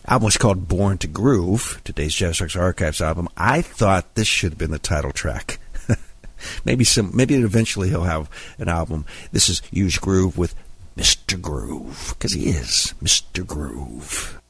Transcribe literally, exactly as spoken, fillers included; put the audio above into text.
album was called Born to Groove, today's Jazz Rocks Archives album. I thought this should have been the title track. maybe some. Maybe eventually he'll have an album. This is Huge Groove with Mister Groove, because he is Mister Groove.